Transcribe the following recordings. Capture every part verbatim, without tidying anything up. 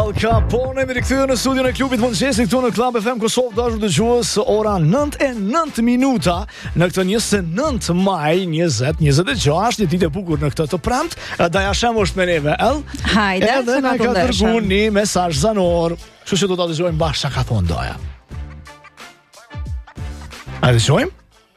Al Capone mi rikthyer në studion e klubit mëngjesit këtu në Club F M Kosovë, dashur dëgjues, ora nëntë e nëntë minuta në këtë njëzet e nëntë maj njëzet njëzet e gjashtë, një ditë e bukur në këtë të premtë. Daja Shem është me neve, el? Hajde, edhe na ka dërguar një mesazh zanor, kështu që do ta dëgjojmë bashkë çka ka thonë Daja. A dëgjojmë?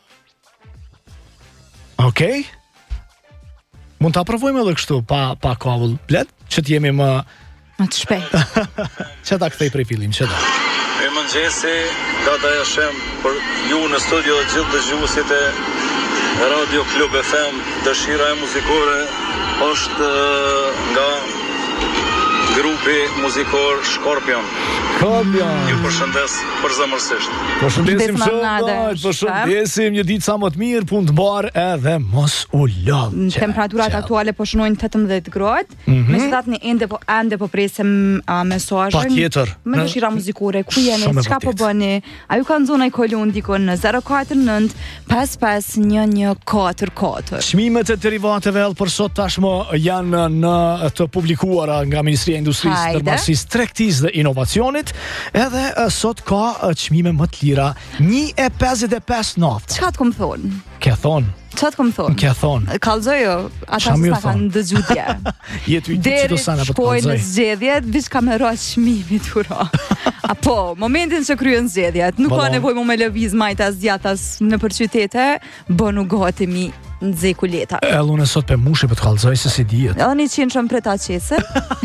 Okej. Mund ta provojmë edhe kështu pa pa kavull blet, që të jemi më më të shpejt. Që ta kthej prej fillim, që ta. E mëngjesi, ka Daja Shem për ju në studio dhe gjithë dëgjuesit e Radio Klub F M. Dëshira e muzikore është nga grupi muzikor Scorpion. Scorpion. Ju përshëndes përzemërsisht. Përshëndesim shumë, përshëndesim një ditë sa më të mirë, punë të mbar edhe mos u lodh. Temperaturat aktuale po shënojnë tetëmbëdhjetë gradë. Megjithatë ne ende po ende po presim uh, mesazhin. Patjetër. Me dëshira muzikore, ku jeni, çka po bëni? A ju kanë zonë kolon dikon në zero katër nënt pesë pesë një një katër katër. Çmimet e derivateve për sot tashmë janë në të publikuara nga Ministria e Industrisë, Ndërmarrësisë, Tregtisë dhe Inovacionit. Edhe sot ka çmime më të lira, një e pesëdhjetë e pesë naft. Çka të kom thon? Ke thon? Çka të kom thon? Ke thon? Kallzojo, ata sa kanë dëgjuar dje. Jetu i ditë çdo sa na po kallzoj. Deri në zgjedhje, vish kameroj çmimit ura. Apo, momentin që kryen zgjedhjet, nuk ka nevojë më me lëviz majtas djathas nëpër qytete, bënu gati mi nxej kuleta. Ellun e sot pe mushi për të kallzoj se si dihet. Edhe një qindë për ta qese.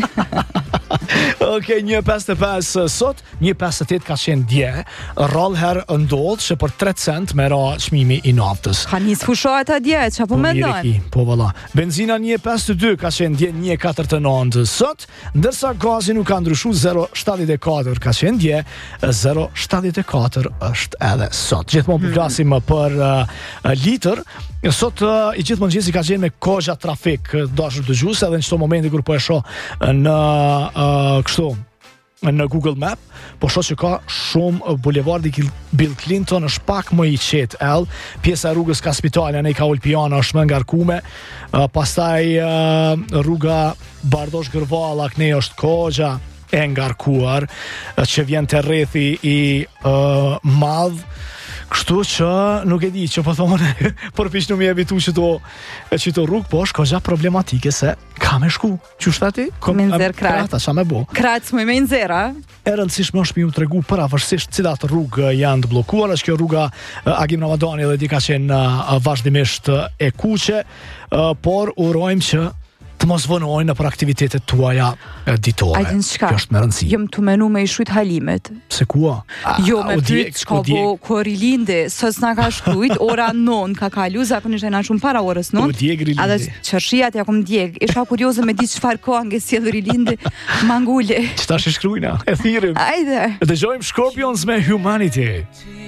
Okej, një e pesëdhjetë e pesë sot, një e pesëdhjetë e tetë ka qenë dje. Rrallë herë ndodh që për tre cent me ra çmimi i naftës. Ka nis fushohet atje, çapo mendon? Po valla. Benzina një e pesëdhjetë e dy ka qenë dje një e katërdhjetë e nëntë sot, ndërsa gazi nuk ka ndryshuar, zero shtatëdhjetë e katër ka qenë dje, zero shtatëdhjetë e katër është edhe sot. Gjithmonë po flasim për uh, litër. Sot uh, i gjithë mëngjesi ka qenë me kozha trafik, dashur dëgjues, edhe në çdo momenti kur po e shoh në uh, kështu në Google Map, po shoh që ka shumë bulevardi Bill Clinton është pak më i qetë, el, pjesa e rrugës ka Spitali, ne ka Ulpiana është më ngarkume, uh, pastaj uh, rruga Bardosh Gërvalla ne është kozha e ngarkuar, uh, që vjen te rrethi i uh, madh. Kështu që nuk e di që po thonë, por pish nuk më evitu që to që to rrugë, po është kozha problematike se ka me shku. Qysh thati? Me nxerr krahas. Ata ç'a më bë? Krahas më me nxerr, a? E rëndësishme është më u tregu pavarësisht cilat rrugë janë të bllokuara, është kjo rruga Agim Ramadani edhe di ka qenë vazhdimisht e kuqe, por urojmë që të mos vonojnë për aktivitetet tuaja ditore. Kjo është me rëndësi. Jëm të menu me i shujt halimet. Se kua? Jo, me pyt, shka vo kër i linde, sës nga ka shkrujt, ora non ka kalu, zakonisht e na shumë para orës non. U djeg rilinde. Adhe qërshijat ja kom djeg. Isha kurioze me di qëfar ko ange sjellë rilinde, mangule. Qëta shë shkrujna, e thirim. Ajde. Dëgjojmë Scorpions me Humanity.